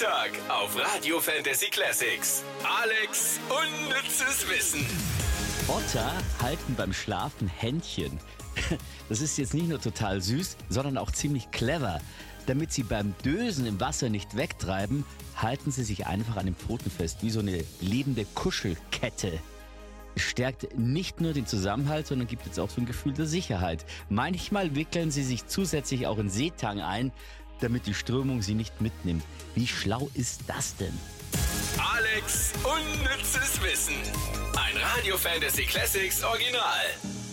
Tag auf Radio Fantasy Classics. Alex unnützes Wissen. Otter halten beim Schlafen Händchen. Das ist jetzt nicht nur total süß, sondern auch ziemlich clever. Damit sie beim Dösen im Wasser nicht wegtreiben, halten sie sich einfach an den Pfoten fest, wie so eine lebende Kuschelkette. Stärkt nicht nur den Zusammenhalt, sondern gibt jetzt auch so ein Gefühl der Sicherheit. Manchmal wickeln sie sich zusätzlich auch in Seetang ein, damit die Strömung sie nicht mitnimmt. Wie schlau ist das denn? Alex unnützes Wissen. Ein Radio Fantasy Classics Original.